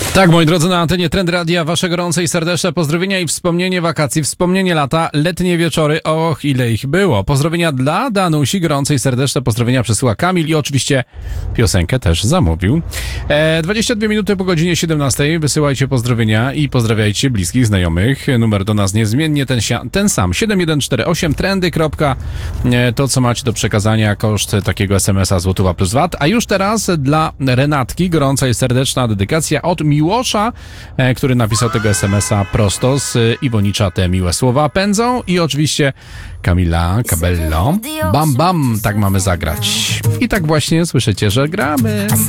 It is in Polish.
Tak, moi drodzy, na antenie Trend Radia wasze gorące i serdeczne pozdrowienia i wspomnienie wakacji, wspomnienie lata, letnie wieczory, och ile ich było. Pozdrowienia dla Danusi, gorące i serdeczne pozdrowienia przesyła Kamil i oczywiście piosenkę też zamówił. 22 minuty po godzinie 17, wysyłajcie pozdrowienia i pozdrawiajcie bliskich, znajomych. Numer do nas niezmiennie ten sam, 7148 trendy. To co macie do przekazania, koszt takiego SMS-a złotówa plus VAT. A już teraz dla Renatki, gorąca i serdeczna dedykacja od Miłosza, który napisał tego SMS-a prosto z Iwonicza. Te miłe słowa pędzą i oczywiście Camila Cabello. Bam, bam, tak mamy zagrać. I tak właśnie słyszycie, że gramy.